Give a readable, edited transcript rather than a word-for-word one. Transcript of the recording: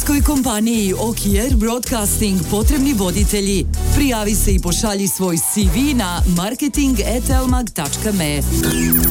Hrvatskoj kompaniji Okier Broadcasting potrebni voditelji. Prijavi se i pošalji svoj CV na marketing@elmag.me.